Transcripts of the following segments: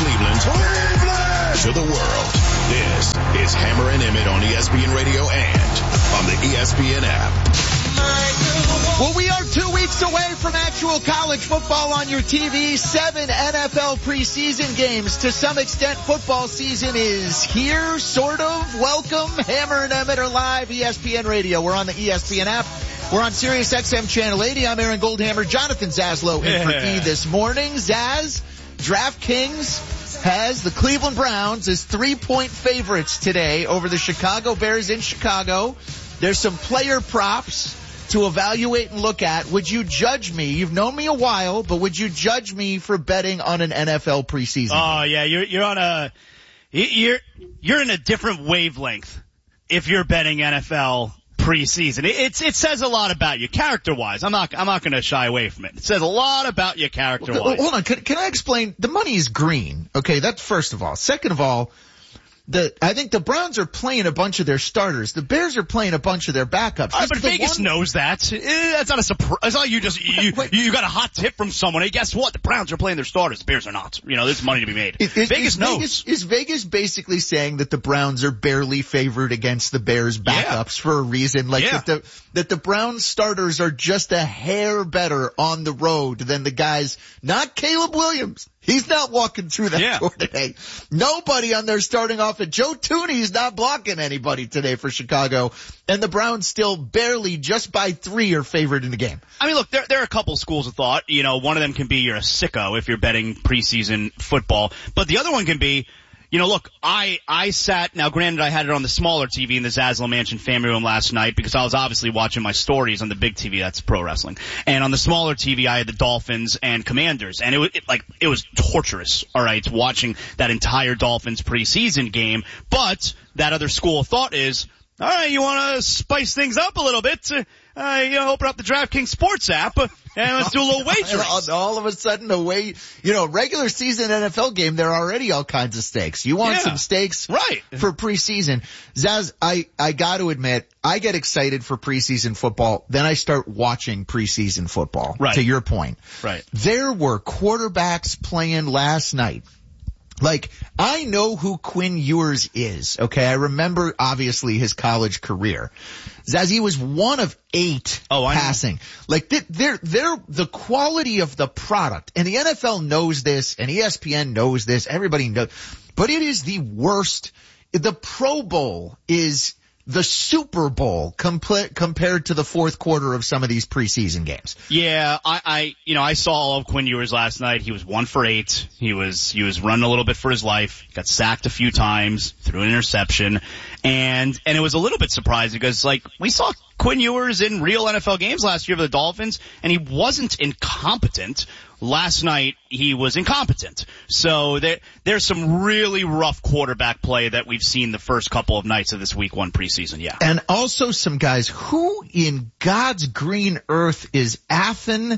Cleveland to the world. This is Hammer and Emmett on ESPN Radio and on the ESPN app. Well, we are 2 weeks away from actual college football on your TV. 7 NFL preseason games. To some extent, football season is here, sort of. Welcome. Hammer and Emmett are live, ESPN Radio. We're on the ESPN app. We're on Sirius XM Channel 80. I'm Aaron Goldhammer. Jonathan Zaslow in for E this morning. Zaz, DraftKings has the Cleveland Browns as 3-point favorites today over the Chicago Bears in Chicago. There's some player props to evaluate and look at. Would you judge me? You've known me a while, but would you judge me for betting on an NFL preseason? Oh yeah, you're in a different wavelength if you're betting NFL preseason. It says a lot about you character-wise. I'm not going to shy away from it. It says a lot about you character-wise. Well, hold on. Can I explain? The money is green. Okay, that's first of all. Second of all, I think the Browns are playing a bunch of their starters. The Bears are playing a bunch of their backups. But Vegas knows that. That's not a surprise. It's not you got a hot tip from someone. Hey, guess what? The Browns are playing their starters. The Bears are not. There's money to be made. Vegas knows. Is Vegas basically saying that the Browns are barely favored against the Bears backups for a reason? That the Browns starters are just a hair better on the road than the guys, not Caleb Williams. He's not walking through that door today. Nobody on there starting off at Joe Tooney's not blocking anybody today for Chicago. And the Browns still barely, just by 3, are favored in the game. I mean, look, there are a couple schools of thought. One of them can be you're a sicko if you're betting preseason football. But the other one can be, look, I sat, now granted I had it on the smaller TV in the Zaslow Mansion family room last night because I was obviously watching my stories on the big TV, that's pro wrestling. And on the smaller TV I had the Dolphins and Commanders. And it was torturous, alright, watching that entire Dolphins preseason game. But that other school of thought is, alright, you wanna spice things up a little bit, open up the DraftKings Sports app, and let's do a little wagering. All of a sudden, regular season NFL game, there are already all kinds of stakes. You want some stakes for preseason. Zaz, I got to admit, I get excited for preseason football, then I start watching preseason football, to your point. Right. There were quarterbacks playing last night. I know who Quinn Ewers is, okay? I remember, obviously, his college career. Zaz, he was 1 of 8 passing. They're the quality of the product, and the NFL knows this, and ESPN knows this, everybody knows, but it is the worst. The Pro Bowl is the Super Bowl compared to the fourth quarter of some of these preseason games. Yeah, I saw all of Quinn Ewers last night. He was 1 for 8. He was running a little bit for his life. Got sacked a few times, threw an interception, and it was a little bit surprising because we saw Quinn Ewers in real NFL games last year for the Dolphins, and he wasn't incompetent. Last night, he was incompetent. So there's some really rough quarterback play that we've seen the first couple of nights of this week 1 preseason, And also some guys, who in God's green earth is Athan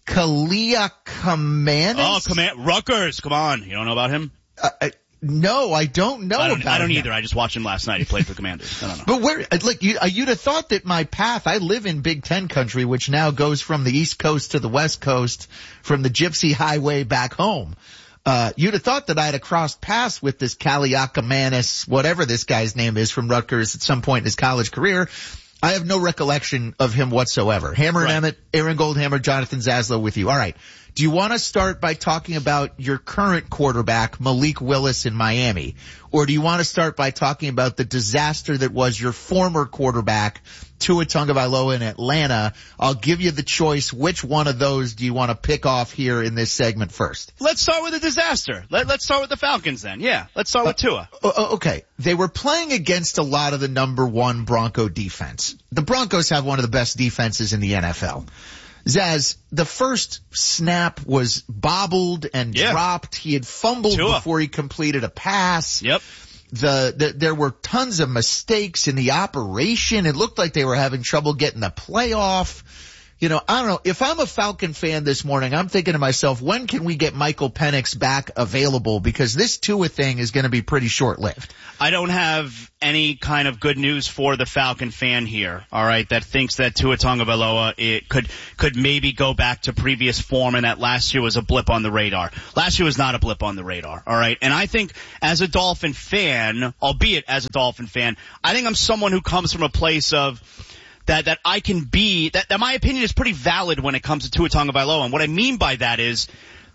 Kaliakmanis? Oh, Rutgers, come on. You don't know about him? No, I don't know about him. I don't either. I just watched him last night. He played for the Commanders. I don't know. But you'd have thought that my path, I live in Big Ten country, which now goes from the East Coast to the West Coast, from the Gypsy Highway back home. You'd have thought that I'd have crossed paths with this Kaliakmanis, whatever this guy's name is, from Rutgers at some point in his college career. I have no recollection of him whatsoever. Hammer and Emmett, Aaron Goldhammer, Jonathan Zaslow with you. All right. Do you want to start by talking about your current quarterback, Malik Willis in Miami? Or do you want to start by talking about the disaster that was your former quarterback, Tua Tagovailoa in Atlanta? I'll give you the choice. Which one of those do you want to pick off here in this segment first? Let's start with the disaster. Let's start with the Falcons then. Yeah, let's start with Tua. Okay. They were playing against a lot of the number 1 Bronco defense. The Broncos have one of the best defenses in the NFL. Zaz, the first snap was bobbled and dropped. He had fumbled before he completed a pass. Yep. There were tons of mistakes in the operation. It looked like they were having trouble getting the playoff. You know, I don't know. If I'm a Falcon fan this morning, I'm thinking to myself, when can we get Michael Penix back available? Because this Tua thing is going to be pretty short-lived. I don't have any kind of good news for the Falcon fan here, all right, that thinks that Tua Tagovailoa could maybe go back to previous form and that last year was a blip on the radar. Last year was not a blip on the radar, all right? And I think as a Dolphin fan, albeit as a Dolphin fan, I think I'm someone who comes from a place of that I can be, that my opinion is pretty valid when it comes to Tua Tagovailoa. And what I mean by that is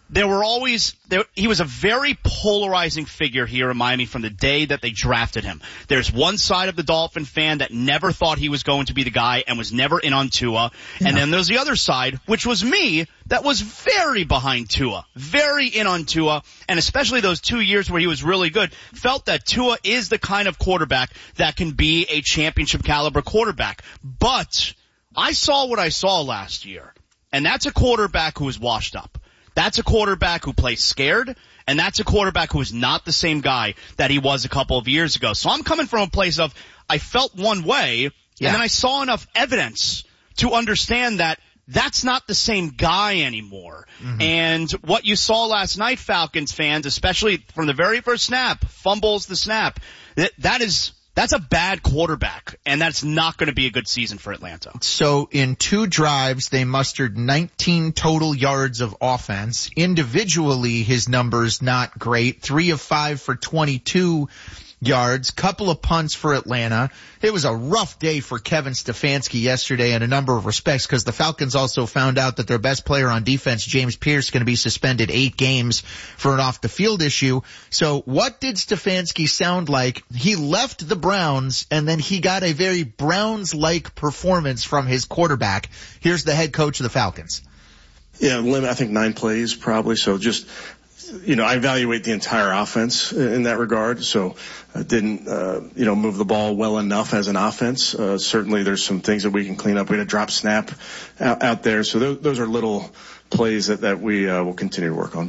he was a very polarizing figure here in Miami from the day that they drafted him. There's one side of the Dolphin fan that never thought he was going to be the guy and was never in on Tua. Yeah. And then there's the other side, which was me, that was very behind Tua, very in on Tua, and especially those 2 years where he was really good, felt that Tua is the kind of quarterback that can be a championship caliber quarterback. But I saw what I saw last year, and that's a quarterback who is washed up. That's a quarterback who plays scared, and that's a quarterback who is not the same guy that he was a couple of years ago. So I'm coming from a place of I felt one way, and then I saw enough evidence to understand that that's not the same guy anymore. Mm-hmm. And what you saw last night, Falcons fans, especially from the very first snap, fumbles the snap, that's a bad quarterback, and that's not going to be a good season for Atlanta. So in 2 drives, they mustered 19 total yards of offense. Individually, his numbers not great. 3 of 5 for 22 yards, couple of punts for Atlanta. It was a rough day for Kevin Stefanski yesterday in a number of respects because the Falcons also found out that their best player on defense, James Pierce, is going to be suspended 8 games for an off-the-field issue. So what did Stefanski sound like? He left the Browns, and then he got a very Browns-like performance from his quarterback. Here's the head coach of the Falcons. Yeah, I think 9 plays probably, so just – I evaluate the entire offense in that regard. So didn't, move the ball well enough as an offense. Certainly there's some things that we can clean up. We had a drop snap out there. So those are little plays that we will continue to work on.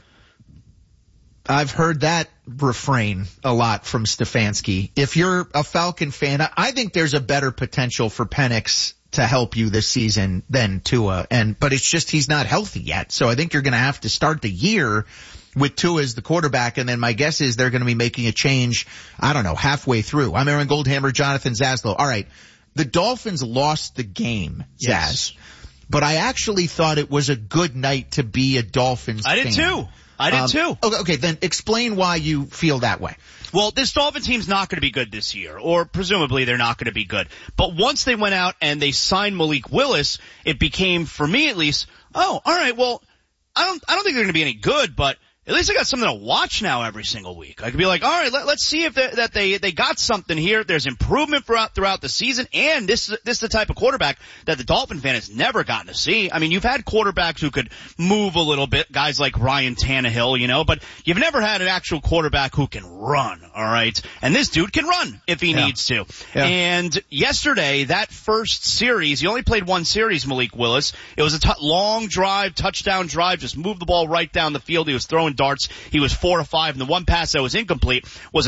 I've heard that refrain a lot from Stefanski. If you're a Falcon fan, I think there's a better potential for Penix to help you this season than Tua. But it's just he's not healthy yet. So I think you're going to have to start the year with Tua as the quarterback, and then my guess is they're going to be making a change, halfway through. I'm Aaron Goldhammer, Jonathan Zaslow. All right, the Dolphins lost the game, Zaz, but I actually thought it was a good night to be a Dolphins fan. I did too. Okay, then explain why you feel that way. Well, this Dolphin team's not going to be good this year, or presumably they're not going to be good. But once they went out and they signed Malik Willis, it became, for me at least, all right, well, I don't think they're going to be any good, but at least I got something to watch now every single week. I could be like, all right, let's see if they got something here. There's improvement throughout the season, and this is the type of quarterback that the Dolphin fan has never gotten to see. I mean, you've had quarterbacks who could move a little bit, guys like Ryan Tannehill, but you've never had an actual quarterback who can run, all right? And this dude can run if he needs to. Yeah. And yesterday, that first series, he only played 1 series, Malik Willis. It was a long drive, touchdown drive, just moved the ball right down the field. He was throwing darts. He was 4 of 5, and the one pass that was incomplete was a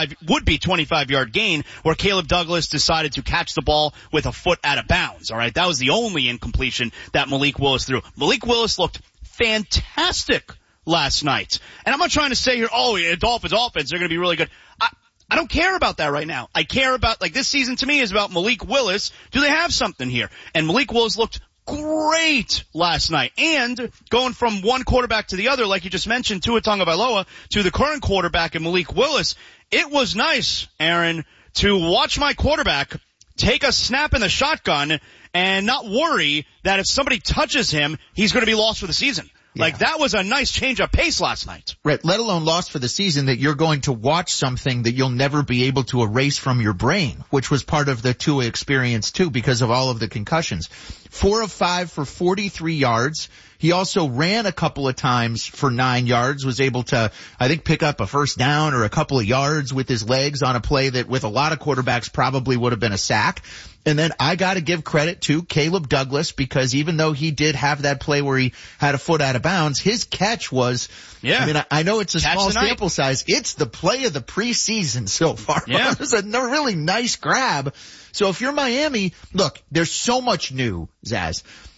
25-yard gain where Caleb Douglas decided to catch the ball with a foot out of bounds. All right, that was the only incompletion that Malik Willis threw. Malik Willis looked fantastic last night, and I'm not trying to say here, Dolphins offense, they're going to be really good. I don't care about that right now. I care about, this season to me is about Malik Willis. Do they have something here? And Malik Willis looked great last night. And going from one quarterback to the other, like you just mentioned, Tua Tagovailoa, to the current quarterback in Malik Willis, it was nice, Aaron, to watch my quarterback take a snap in the shotgun and not worry that if somebody touches him, he's going to be lost for the season. Yeah. That was a nice change of pace last night. Right, let alone lost for the season, that you're going to watch something that you'll never be able to erase from your brain, which was part of the Tua experience too because of all of the concussions. 4 of 5 for 43 yards. He also ran a couple of times for 9 yards, was able to, I think, pick up a first down or a couple of yards with his legs on a play that with a lot of quarterbacks probably would have been a sack. And then I got to give credit to Caleb Douglas because even though he did have that play where he had a foot out of bounds, his catch was, I know it's a small sample size. It's the play of the preseason so far. Yeah. It was a really nice grab. So if you're Miami, look, there's so much new, Zaz.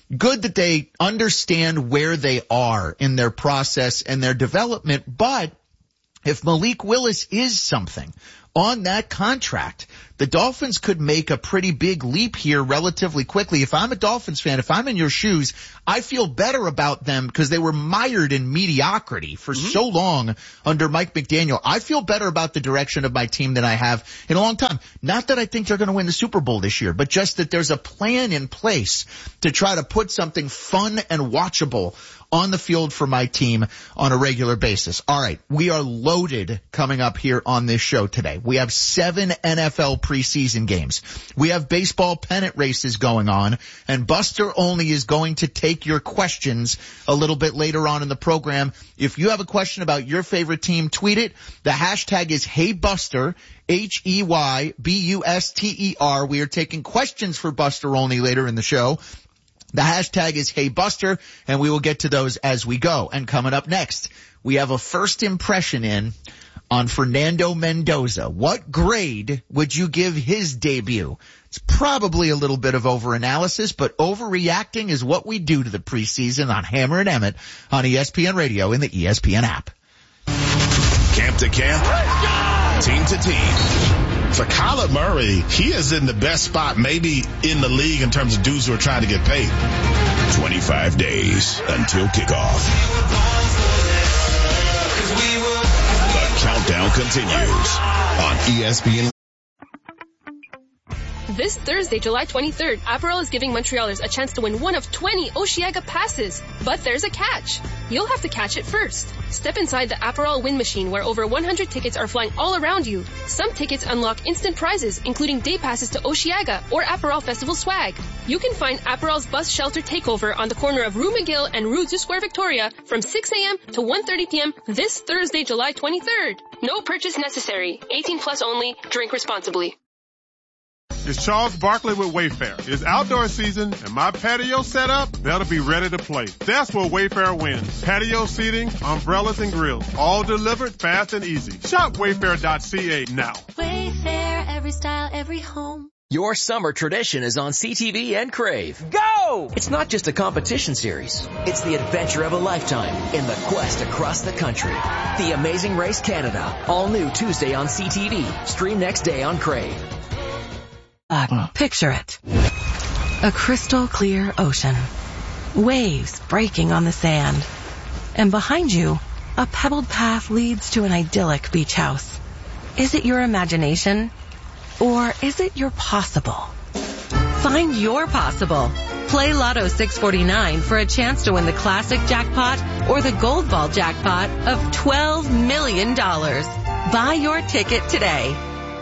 good that they understand where they are in their process and their development. But if Malik Willis is something on that contract, the Dolphins could make a pretty big leap here relatively quickly. If I'm a Dolphins fan, if I'm in your shoes, I feel better about them because they were mired in mediocrity for so long under Mike McDaniel. I feel better about the direction of my team than I have in a long time. Not that I think they're going to win the Super Bowl this year, but just that there's a plan in place to try to put something fun and watchable on the field for my team on a regular basis. All right, we are loaded coming up here on this show today. We have 7 NFL preseason games. We have baseball pennant races going on, and Buster Olney is going to take your questions a little bit later on in the program. If you have a question about your favorite team, tweet it. The hashtag is HeyBuster, HeyBuster. We are taking questions for Buster Olney later in the show. The hashtag is HeyBuster, and we will get to those as we go. And coming up next, we have a first impression in on Fernando Mendoza. What grade would you give his debut? It's probably a little bit of overanalysis, but overreacting is what we do to the preseason on Hammer and Emmett on ESPN Radio in the ESPN app. Camp to camp, team to team. For Kyler Murray, he is in the best spot maybe in the league in terms of dudes who are trying to get paid. 25 days until kickoff. The countdown continues on ESPN. This Thursday, July 23rd, Aperol is giving Montrealers a chance to win one of 20 Osheaga passes. But there's a catch. You'll have to catch it first. Step inside the Aperol win machine where over 100 tickets are flying all around you. Some tickets unlock instant prizes, including day passes to Osheaga or Aperol Festival swag. You can find Aperol's bus shelter takeover on the corner of Rue McGill and Rue du Square Victoria from 6 a.m. to 1:30 p.m. this Thursday, July 23rd. No purchase necessary. 18 plus only. Drink responsibly. It's Charles Barkley with Wayfair. It's outdoor season, and my patio set up, that'll be ready to play. That's where Wayfair wins. Patio seating, umbrellas, and grills. All delivered fast and easy. Shop Wayfair.ca now. Wayfair, every style, every home. Your summer tradition is on CTV and Crave. Go! It's not just a competition series. It's the adventure of a lifetime in the quest across the country. The Amazing Race Canada. All new Tuesday on CTV. Stream next day on Crave. Picture it. A crystal clear ocean. Waves breaking on the sand. And behind you, a pebbled path leads to an idyllic beach house. Is it your imagination? Or is it your possible? Find your possible. Play Lotto 649 for a chance to win the classic jackpot or the gold ball jackpot of $12 million. Buy your ticket today.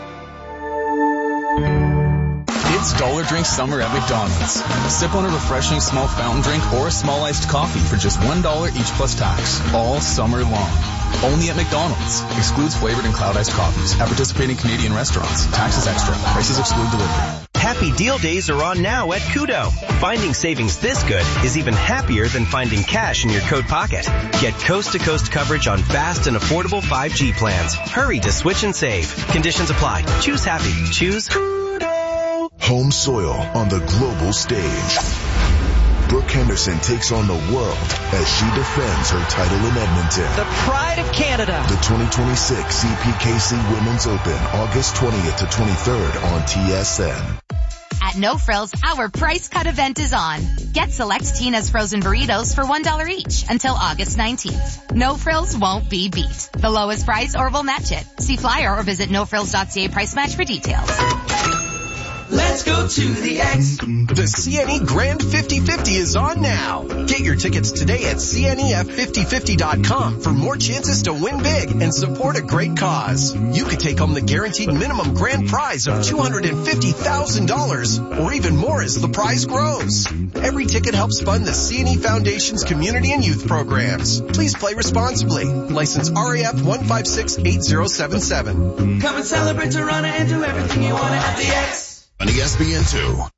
It's Dollar Drink Summer at McDonald's. Sip on a refreshing small fountain drink or a small iced coffee for just $1 each plus tax, all summer long. Only at McDonald's. Excludes flavored and cloud iced coffees at participating Canadian restaurants. Taxes extra. Prices exclude delivery. Happy deal days are on now at Kudo. Finding savings this good is even happier than finding cash in your coat pocket. Get coast-to-coast coverage on fast and affordable 5G plans. Hurry to switch and save. Conditions apply. Choose happy. Choose Kudo. Home soil on the global stage. Brooke Henderson takes on the world as she defends her title in Edmonton. The pride of Canada. The 2026 CPKC Women's Open, August 20th to 23rd on TSN. At No Frills, our price cut event is on. Get select Tina's frozen burritos for $1 each until August 19th. No Frills won't be beat. The lowest price or we'll match it. See flyer or visit nofrills.ca price match for details. Let's go to the X. The CNE Grand 50-50 is on now. Get your tickets today at CNEF5050.com for more chances to win big and support a great cause. You could take home the guaranteed minimum grand prize of $250,000 or even more as the prize grows. Every ticket helps fund the CNE Foundation's community and youth programs. Please play responsibly. License RAF 1568077. Come and celebrate Toronto and do everything you want at the X. On ESPN2.